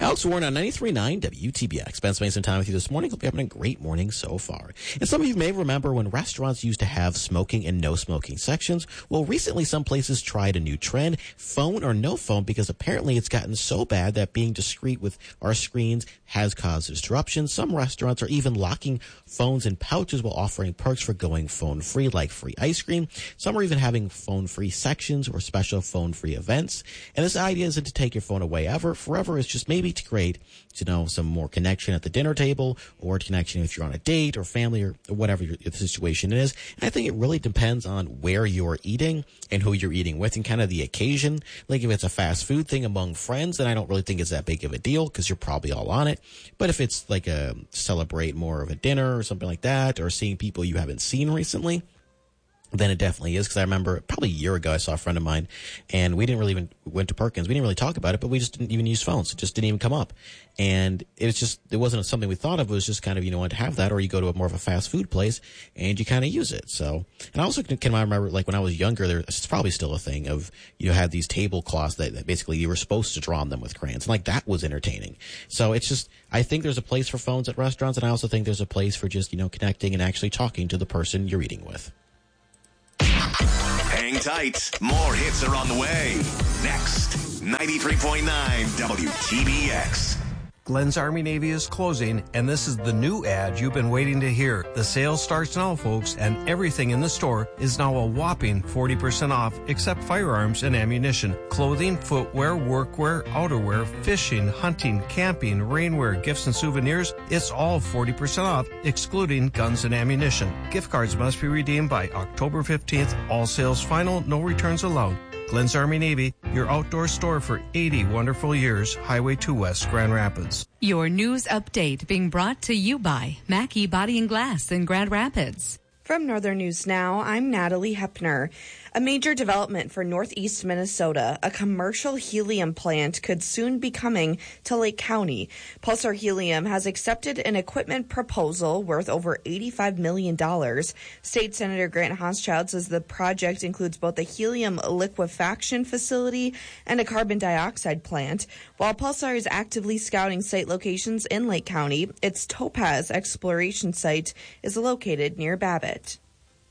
Alex Warren on 93.9 WTBX. Spend some time with you this morning. Hope you're having a great morning so far. And some of you may remember when restaurants used to have smoking and no smoking sections. Well, recently some places tried a new trend, phone or no phone, because apparently it's gotten so bad that being discreet with our screens has caused disruption. Some restaurants are even locking phones in pouches while offering perks for going phone free, like free ice cream. Some are even having phone free sections or special phone free events. And this idea isn't to take your phone away forever. It's just maybe to create, some more connection at the dinner table, or connection if you're on a date or family or whatever your situation is. And I think it really depends on where you're eating and who you're eating with and kind of the occasion. Like if it's a fast food thing among friends, then I don't really think it's that big of a deal because you're probably all on it. But if it's like a celebrate more of a dinner or something like that, or seeing people you haven't seen recently, then it definitely is. Because I remember probably a year ago, I saw a friend of mine, and we didn't really even went to Perkins. We didn't really talk about it, but we just didn't even use phones. It just didn't even come up. And it wasn't something we thought of. It was just kind of, to have that, or you go to more of a fast food place and you kind of use it. So, and I also can remember, like when I was younger, it's probably still a thing of, had these tablecloths that basically you were supposed to draw on them with crayons. And like that was entertaining. So it's just, I think there's a place for phones at restaurants. And I also think there's a place for just, connecting and actually talking to the person you're eating with. Hang tight. More hits are on the way. Next, 93.9 WTBX. Glenn's Army Navy is closing, and this is the new ad you've been waiting to hear. The sale starts now, folks, and everything in the store is now a whopping 40% off, except firearms and ammunition, clothing, footwear, workwear, outerwear, fishing, hunting, camping, rainwear, gifts and souvenirs. It's all 40% off, excluding guns and ammunition. Gift cards must be redeemed by October 15th. All sales final, no returns allowed. Glenn's Army Navy, your outdoor store for 80 wonderful years. Highway 2 West, Grand Rapids. Your news update being brought to you by Mackey Body and Glass in Grand Rapids. From Northern News Now, I'm Natalie Hepner. A major development for northeast Minnesota, a commercial helium plant could soon be coming to Lake County. Pulsar Helium has accepted an equipment proposal worth over $85 million. State Senator Grant Hochschild says the project includes both a helium liquefaction facility and a carbon dioxide plant. While Pulsar is actively scouting site locations in Lake County, its Topaz exploration site is located near Babbitt.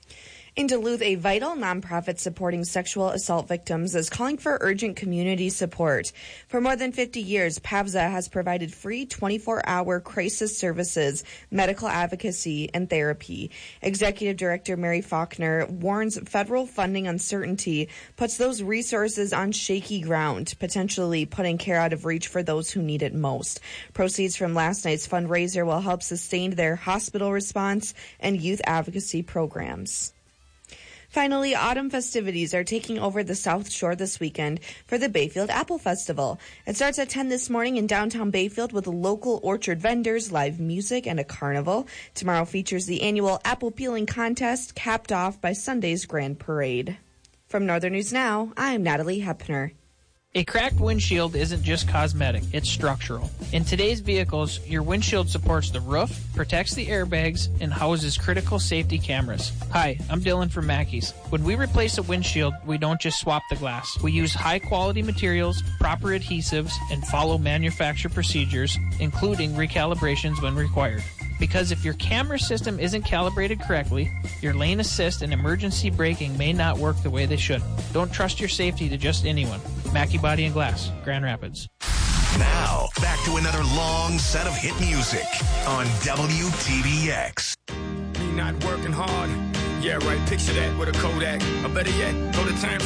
In Duluth, a vital nonprofit supporting sexual assault victims is calling for urgent community support. For more than 50 years, PAVSA has provided free 24-hour crisis services, medical advocacy, and therapy. Executive Director Mary Faulkner warns federal funding uncertainty puts those resources on shaky ground, potentially putting care out of reach for those who need it most. Proceeds from last night's fundraiser will help sustain their hospital response and youth advocacy programs. Finally, autumn festivities are taking over the South Shore this weekend for the Bayfield Apple Festival. It starts at 10 this morning in downtown Bayfield with local orchard vendors, live music, and a carnival. Tomorrow features the annual apple peeling contest, capped off by Sunday's grand parade. From Northern News Now, I'm Natalie Hepner. A cracked windshield isn't just cosmetic, it's structural. In today's vehicles, your windshield supports the roof, protects the airbags, and houses critical safety cameras. Hi, I'm Dylan from Mackey's. When we replace a windshield, we don't just swap the glass. We use high-quality materials, proper adhesives, and follow manufacturer procedures, including recalibrations when required. Because if your camera system isn't calibrated correctly, your lane assist and emergency braking may not work the way they should. Don't trust your safety to just anyone. Mackey Body and Glass, Grand Rapids. Now, back to another long set of hit music on WTBX. Me not working hard. Yeah, right. Picture that with a Kodak. Or better yet, go to Times